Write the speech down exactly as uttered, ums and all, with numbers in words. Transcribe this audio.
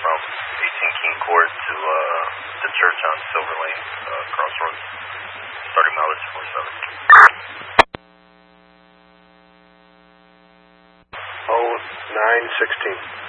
from eighteen King Court to uh, the church on Silver Lane, uh, Crossroads. Starting mileage four seven. Oh, nine sixteen.